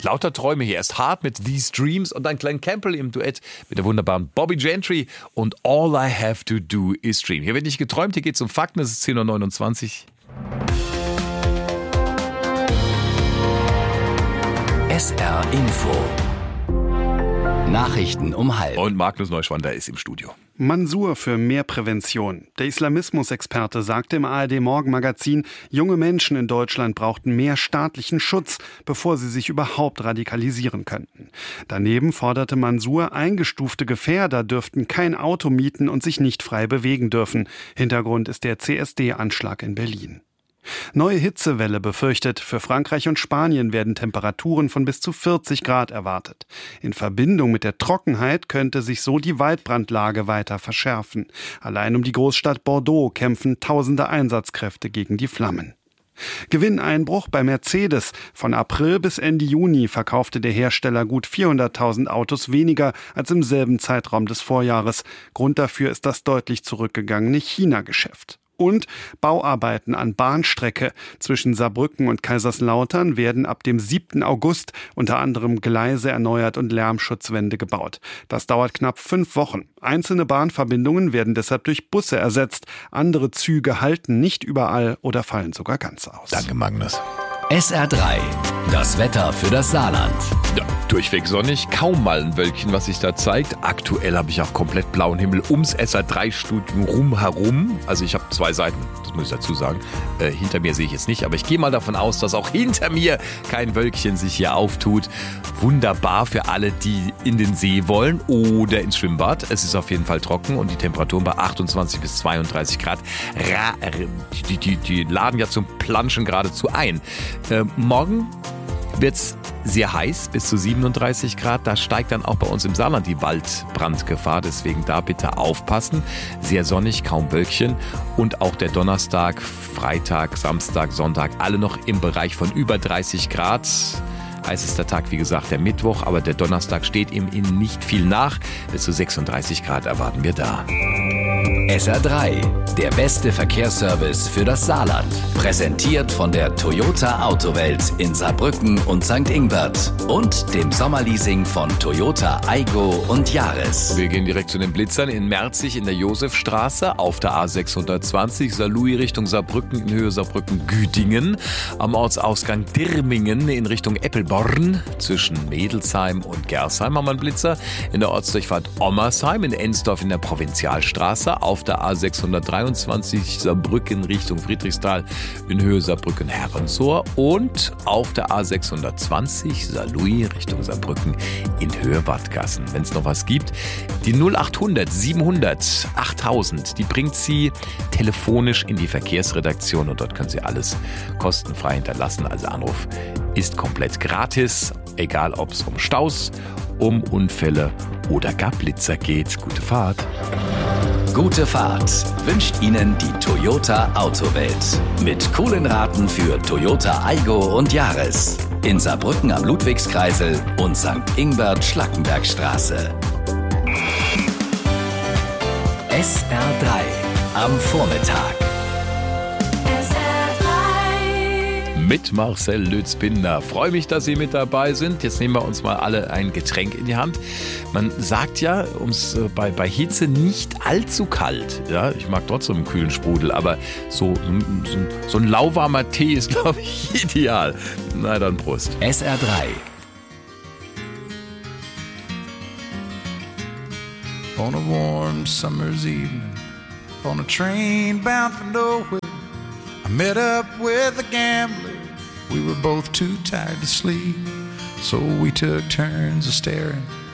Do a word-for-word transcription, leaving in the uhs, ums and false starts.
Lauter Träume hier. Erst Hart mit These Dreams und dann Glenn Campbell im Duett mit der wunderbaren Bobby Gentry und All I Have to Do is Dream. Hier wird nicht geträumt, hier geht es um Fakten. Es ist zehn Uhr neunundzwanzig. S R Info. Nachrichten um halb. Und Magnus Neuschwander ist im Studio. Mansur für mehr Prävention. Der Islamismusexperte sagte im A R D-Morgenmagazin, junge Menschen in Deutschland brauchten mehr staatlichen Schutz, bevor sie sich überhaupt radikalisieren könnten. Daneben forderte Mansur, eingestufte Gefährder dürften kein Auto mieten und sich nicht frei bewegen dürfen. Hintergrund ist der C S D-Anschlag in Berlin. Neue Hitzewelle befürchtet. Für Frankreich und Spanien werden Temperaturen von bis zu vierzig Grad erwartet. In Verbindung mit der Trockenheit könnte sich so die Waldbrandlage weiter verschärfen. Allein um die Großstadt Bordeaux kämpfen tausende Einsatzkräfte gegen die Flammen. Gewinneinbruch bei Mercedes. Von April bis Ende Juni verkaufte der Hersteller gut vierhunderttausend Autos weniger als im selben Zeitraum des Vorjahres. Grund dafür ist das deutlich zurückgegangene China-Geschäft. Und Bauarbeiten an Bahnstrecke zwischen Saarbrücken und Kaiserslautern werden ab dem siebten August unter anderem Gleise erneuert und Lärmschutzwände gebaut. Das dauert knapp fünf Wochen. Einzelne Bahnverbindungen werden deshalb durch Busse ersetzt. Andere Züge halten nicht überall oder fallen sogar ganz aus. Danke, Magnus. S R drei. Das Wetter für das Saarland. Ja, durchweg sonnig, kaum mal ein Wölkchen, was sich da zeigt. Aktuell habe ich auch komplett blauen Himmel ums S R drei Studio rumherum. Also ich habe zwei Seiten, das muss ich dazu sagen. Äh, hinter mir sehe ich jetzt nicht, aber ich gehe mal davon aus, dass auch hinter mir kein Wölkchen sich hier auftut. Wunderbar für alle, die in den See wollen oder ins Schwimmbad. Es ist auf jeden Fall trocken und die Temperaturen bei achtundzwanzig bis zweiunddreißig Grad. Ra- die, die, die laden ja zum Planschen geradezu ein. Äh, morgen wird es sehr heiß, bis zu siebenunddreißig Grad. Da steigt dann auch bei uns im Saarland die Waldbrandgefahr. Deswegen da bitte aufpassen. Sehr sonnig, kaum Wölkchen. Und auch der Donnerstag, Freitag, Samstag, Sonntag, alle noch im Bereich von über dreißig Grad. Heißester Tag, wie gesagt, der Mittwoch. Aber der Donnerstag steht ihm in nicht viel nach. Bis zu sechsunddreißig Grad erwarten wir da. S R drei, der beste Verkehrsservice für das Saarland. Präsentiert von der Toyota Autowelt in Saarbrücken und Sankt Ingbert und dem Sommerleasing von Toyota Aygo und Yaris. Wir gehen direkt zu den Blitzern in Merzig in der Josefstraße auf der A sechshundertzwanzig, Saarlouis Richtung Saarbrücken in Höhe Saarbrücken-Güdingen, am Ortsausgang Dirmingen in Richtung Eppelborn zwischen Mädelsheim und Gersheim haben wir einen Blitzer, in der Ortsdurchfahrt Ommersheim in Ensdorf in der Provinzialstraße, auf der A sechshundertdreiundzwanzig Saarbrücken Richtung Friedrichsthal in Höhe Saarbrücken-Herrenzohr und auf der A sechshundertzwanzig Saarlouis Richtung Saarbrücken in Höhe Wattgassen. Wenn es noch was gibt, die null achthundert siebenhundert achttausend, die bringt Sie telefonisch in die Verkehrsredaktion und dort können Sie alles kostenfrei hinterlassen. Also Anruf ist komplett gratis, egal ob es um Staus, um Unfälle oder gar Blitzer geht. Gute Fahrt. Gute Fahrt wünscht Ihnen die Toyota Autowelt. Mit coolen Raten für Toyota Aygo und Yaris. In Saarbrücken am Ludwigskreisel und Sankt Ingbert-Schlackenbergstraße. S R drei am Vormittag. Mit Marcel Lütz-Binder. Freue mich, dass Sie mit dabei sind. Jetzt nehmen wir uns mal alle ein Getränk in die Hand. Man sagt ja, ums, äh, bei, bei Hitze nicht allzu kalt. Ja, ich mag trotzdem einen kühlen Sprudel, aber so, so, so ein lauwarmer Tee ist, glaube ich, ideal. Na dann Prost. S R drei. On a warm summer's evening, on a train bound for nowhere, I met up with a gambler. We were both too tired to sleep, so we took turns of staring